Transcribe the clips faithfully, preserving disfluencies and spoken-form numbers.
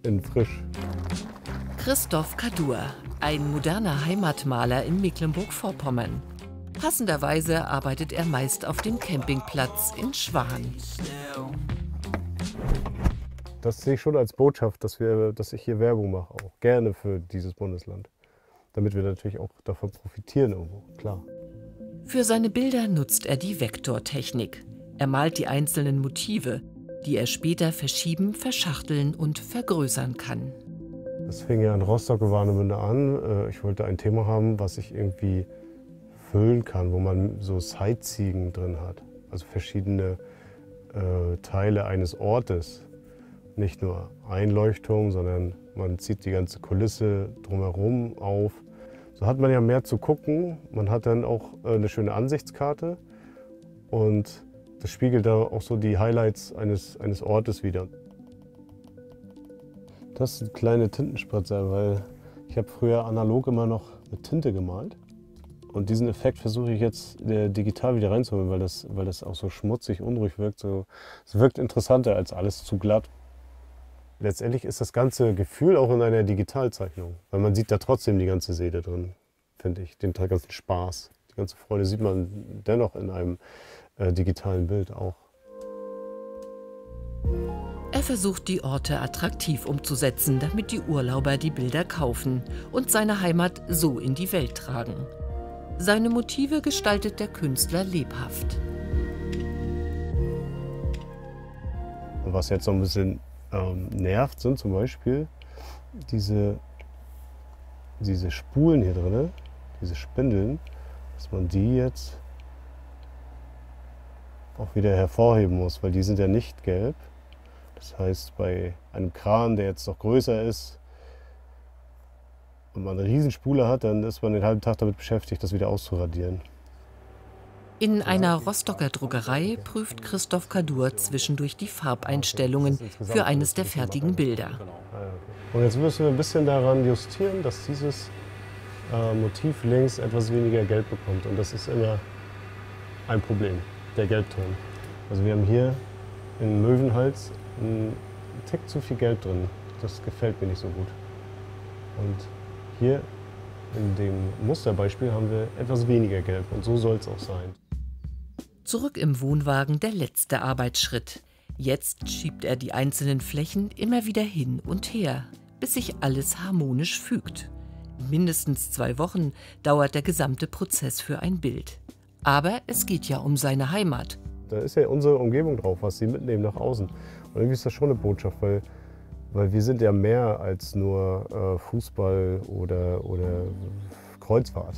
in frisch. Christoph Kadur, ein moderner Heimatmaler in Mecklenburg-Vorpommern. Passenderweise arbeitet er meist auf dem Campingplatz in Schwan. Das sehe ich schon als Botschaft, dass, wir, dass ich hier Werbung mache, auch gerne für dieses Bundesland. Damit wir natürlich auch davon profitieren irgendwo, klar. Für seine Bilder nutzt er die Vektortechnik. Er malt die einzelnen Motive, die er später verschieben, verschachteln und vergrößern kann. Das fing ja in Rostock-Warnemünde an. Ich wollte ein Thema haben, was ich irgendwie füllen kann, wo man so Sightseeing drin hat. Also verschiedene äh, Teile eines Ortes. Nicht nur Einleuchtung, sondern man zieht die ganze Kulisse drumherum auf. So hat man ja mehr zu gucken. Man hat dann auch eine schöne Ansichtskarte und das spiegelt da auch so die Highlights eines, eines Ortes wider. Das sind kleine Tintenspritzer, weil ich habe früher analog immer noch mit Tinte gemalt. Und diesen Effekt versuche ich jetzt digital wieder reinzuholen, weil das, weil das auch so schmutzig, unruhig wirkt. So, es wirkt interessanter als alles zu glatt. Letztendlich ist das ganze Gefühl auch in einer Digitalzeichnung, weil man sieht da trotzdem die ganze Seele drin, finde ich, den ganzen Spaß. Die ganze Freude sieht man dennoch in einem äh, digitalen Bild auch. Er versucht, die Orte attraktiv umzusetzen, damit die Urlauber die Bilder kaufen und seine Heimat so in die Welt tragen. Seine Motive gestaltet der Künstler lebhaft. Was jetzt so ein bisschen ähm, nervt, sind zum Beispiel diese, diese Spulen hier drin, diese Spindeln, dass man die jetzt auch wieder hervorheben muss, weil die sind ja nicht gelb. Das heißt, bei einem Kran, der jetzt noch größer ist und man eine Riesenspule hat, dann ist man den halben Tag damit beschäftigt, das wieder auszuradieren. In einer Rostocker Druckerei prüft Christoph Kadur zwischendurch die Farbeinstellungen für eines der fertigen Bilder. Und jetzt müssen wir ein bisschen daran justieren, dass dieses äh, Motiv links etwas weniger Gelb bekommt. Und das ist immer ein Problem, der Gelbton. Also wir haben hier in Möwenhals einen Tick zu viel Gelb drin. Das gefällt mir nicht so gut. Und hier in dem Musterbeispiel haben wir etwas weniger Gelb und so soll es auch sein. Zurück im Wohnwagen der letzte Arbeitsschritt. Jetzt schiebt er die einzelnen Flächen immer wieder hin und her, bis sich alles harmonisch fügt. Mindestens zwei Wochen dauert der gesamte Prozess für ein Bild. Aber es geht ja um seine Heimat. Da ist ja unsere Umgebung drauf, was sie mitnehmen nach außen. Und irgendwie ist das schon eine Botschaft, weil, weil wir sind ja mehr als nur äh, Fußball oder, oder Kreuzfahrt.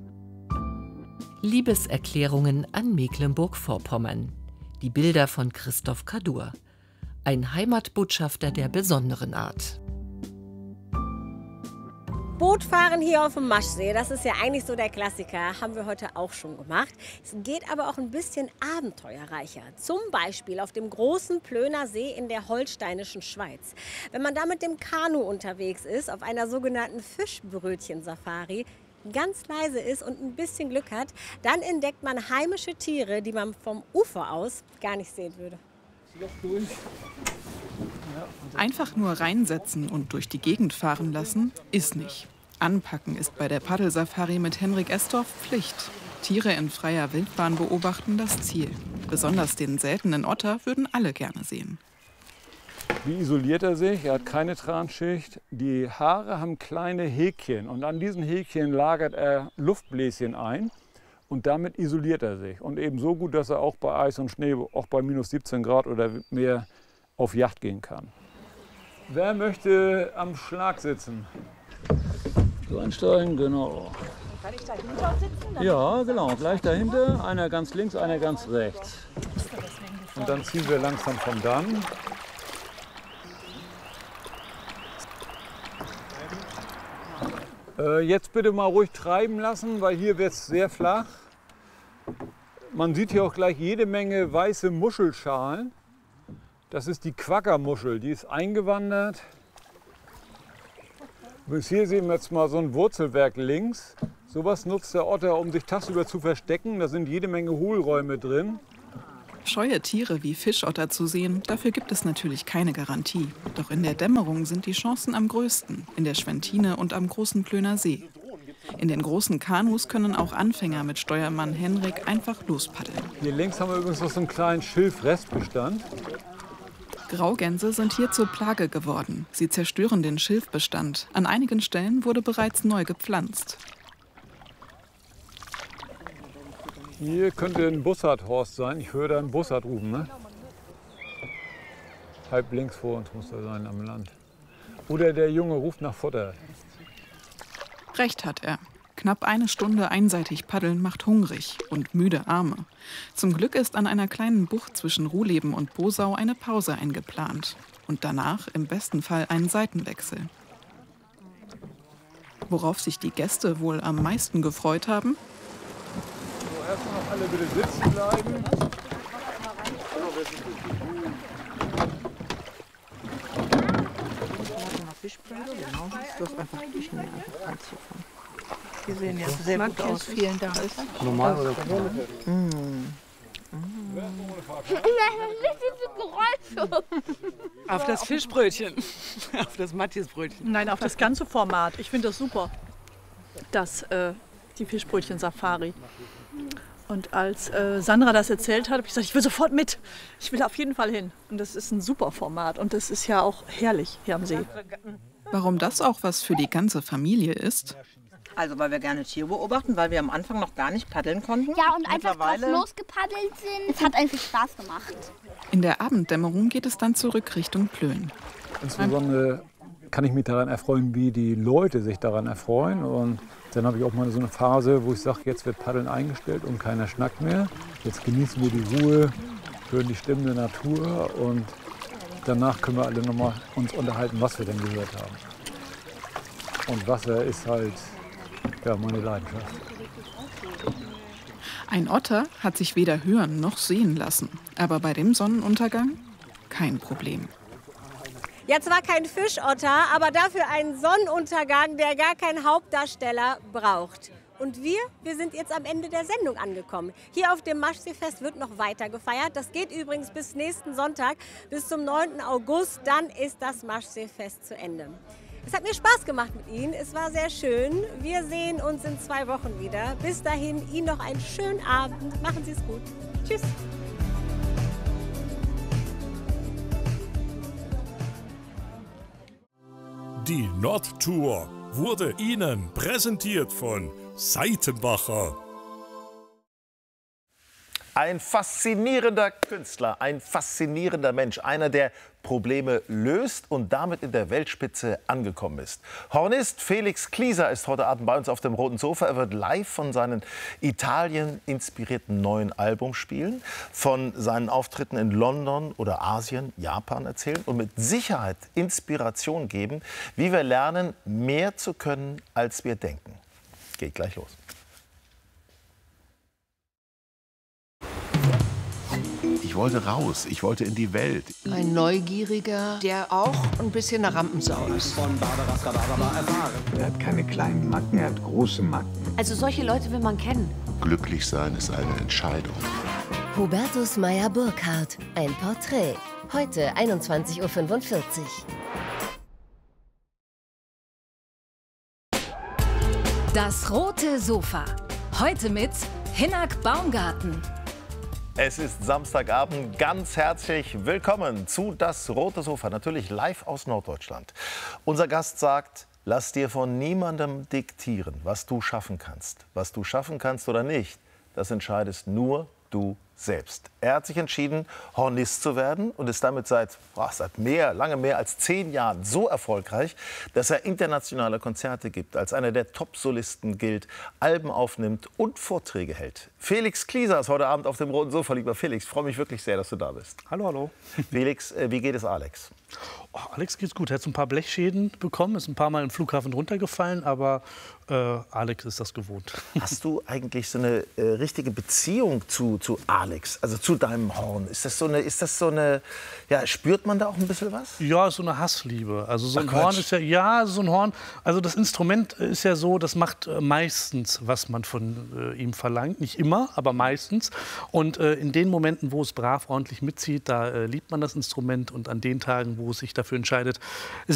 Liebeserklärungen an Mecklenburg-Vorpommern. Die Bilder von Christoph Kadur. Ein Heimatbotschafter der besonderen Art. Bootfahren hier auf dem Maschsee, das ist ja eigentlich so der Klassiker, haben wir heute auch schon gemacht. Es geht aber auch ein bisschen abenteuerreicher. Zum Beispiel auf dem großen Plöner See in der holsteinischen Schweiz. Wenn man da mit dem Kanu unterwegs ist, auf einer sogenannten Fischbrötchen-Safari, ganz leise ist und ein bisschen Glück hat, dann entdeckt man heimische Tiere, die man vom Ufer aus gar nicht sehen würde. Einfach nur reinsetzen und durch die Gegend fahren lassen, ist nicht. Anpacken ist bei der Paddelsafari mit Henrik Estorf Pflicht. Tiere in freier Wildbahn beobachten das Ziel. Besonders den seltenen Otter würden alle gerne sehen. Wie isoliert er sich? Er hat keine Transchicht. Die Haare haben kleine Häkchen und an diesen Häkchen lagert er Luftbläschen ein und damit isoliert er sich. Und eben so gut, dass er auch bei Eis und Schnee, auch bei minus siebzehn Grad oder mehr auf Jagd gehen kann. Wer möchte am Schlag sitzen? So einsteigen, genau. Kann ich dahinter sitzen? Ja, genau. Gleich dahinter. Einer ganz links, einer ganz rechts. Und dann ziehen wir langsam vom Damm. Äh, jetzt bitte mal ruhig treiben lassen, weil hier wird es sehr flach. Man sieht hier auch gleich jede Menge weiße Muschelschalen. Das ist die Quaggermuschel, die ist eingewandert. Bis hier sehen wir jetzt mal so ein Wurzelwerk links. Sowas nutzt der Otter, um sich tagsüber zu verstecken. Da sind jede Menge Hohlräume drin. Scheue Tiere wie Fischotter zu sehen, dafür gibt es natürlich keine Garantie. Doch in der Dämmerung sind die Chancen am größten, in der Schwentine und am Großen Plöner See. In den großen Kanus können auch Anfänger mit Steuermann Henrik einfach lospaddeln. Hier links haben wir übrigens noch so einen kleinen Schilfrestbestand. Graugänse sind hier zur Plage geworden. Sie zerstören den Schilfbestand. An einigen Stellen wurde bereits neu gepflanzt. Hier könnte ein Bussardhorst sein. Ich höre da einen Bussard rufen. Ne? Halb links vor uns muss er sein am Land. Oder der Junge ruft nach Futter. Recht hat er. Knapp eine Stunde einseitig paddeln macht hungrig und müde Arme. Zum Glück ist an einer kleinen Bucht zwischen Ruhleben und Bosau eine Pause eingeplant. Und danach im besten Fall ein Seitenwechsel. Worauf sich die Gäste wohl am meisten gefreut haben? So, erstmal noch alle bitte sitzen bleiben. Fischbrötchen, genau. Du hast einfach ich nehme einfach eins hiervon. Die sehen ja sehr gut aus. Vielen Dank. Normal oder? Mm. Auf das Fischbrötchen. Auf das Matthiasbrötchen. Nein, auf das ganze Format. Ich finde das super. Das, äh, die Fischbrötchen-Safari. Und als äh, Sandra das erzählt hat, habe ich gesagt, ich will sofort mit. Ich will auf jeden Fall hin. Und das ist ein super Format. Und das ist ja auch herrlich hier am See. Warum das auch was für die ganze Familie ist? Also weil wir gerne Tiere beobachten, weil wir am Anfang noch gar nicht paddeln konnten. Ja, und einfach drauf losgepaddelt sind. Es hat einfach Spaß gemacht. In der Abenddämmerung geht es dann zurück Richtung Plön. Insbesondere kann ich mich daran erfreuen, wie die Leute sich daran erfreuen. Und dann habe ich auch mal so eine Phase, wo ich sage, jetzt wird Paddeln eingestellt und keiner schnackt mehr. Jetzt genießen wir die Ruhe, hören die Stimmen der Natur und danach können wir alle noch mal uns unterhalten, was wir denn gehört haben. Und Wasser ist halt ja, meine Leidenschaft. Ein Otter hat sich weder hören noch sehen lassen. Aber bei dem Sonnenuntergang kein Problem. Ja, zwar kein Fischotter, aber dafür ein Sonnenuntergang, der gar keinen Hauptdarsteller braucht. Und wir, wir sind jetzt am Ende der Sendung angekommen. Hier auf dem Maschseefest wird noch weiter gefeiert. Das geht übrigens bis nächsten Sonntag, bis zum neunten August. Dann ist das Maschseefest zu Ende. Es hat mir Spaß gemacht mit Ihnen. Es war sehr schön. Wir sehen uns in zwei Wochen wieder. Bis dahin, Ihnen noch einen schönen Abend. Machen Sie es gut. Tschüss. Die Nordtour wurde Ihnen präsentiert von Seitenbacher. Ein faszinierender Künstler, ein faszinierender Mensch, einer, der Probleme löst und damit in der Weltspitze angekommen ist. Hornist Felix Klieser ist heute Abend bei uns auf dem roten Sofa. Er wird live von seinem Italien-inspirierten neuen Album spielen, von seinen Auftritten in London oder Asien, Japan erzählen und mit Sicherheit Inspiration geben, wie wir lernen, mehr zu können, als wir denken. Geht gleich los. Ich wollte raus, ich wollte in die Welt. Ein Neugieriger, der auch ein bisschen eine Rampensau ist. Er hat keine kleinen Macken, er hat große Macken. Also solche Leute will man kennen. Glücklich sein ist eine Entscheidung. Hubertus Meyer-Burkhardt, ein Porträt. Heute einundzwanzig Uhr fünfundvierzig. Das rote Sofa. Heute mit Hinnerk Baumgarten. Es ist Samstagabend. Ganz herzlich willkommen zu Das rote Sofa. Natürlich live aus Norddeutschland. Unser Gast sagt, lass dir von niemandem diktieren, was du schaffen kannst. Was du schaffen kannst oder nicht, das entscheidest nur du selbst. Er hat sich entschieden, Hornist zu werden und ist damit seit, boah, seit mehr, lange mehr als zehn Jahren so erfolgreich, dass er internationale Konzerte gibt, als einer der Top-Solisten gilt, Alben aufnimmt und Vorträge hält. Felix Klieser ist heute Abend auf dem roten Sofa. Lieber Felix, ich freue mich wirklich sehr, dass du da bist. Hallo, hallo. Felix, wie geht es Alex? Oh, Alex geht's gut. Er hat so ein paar Blechschäden bekommen, ist ein paar Mal im Flughafen runtergefallen, aber äh, Alex ist das gewohnt. Hast du eigentlich so eine äh, richtige Beziehung zu, zu Alex, also zu deinem Horn? Ist das so eine, ist das so eine, ja, spürt man da auch ein bisschen was? Ja, so eine Hassliebe. Also so ein Ach, Horn Quatsch. ist ja, ja, so ein Horn. Also das Instrument ist ja so, das macht äh, meistens, was man von äh, ihm verlangt. Nicht immer, aber meistens. Und äh, in den Momenten, wo es brav ordentlich mitzieht, da äh, liebt man das Instrument. Und an den Tagen, wo es sich dafür entscheidet,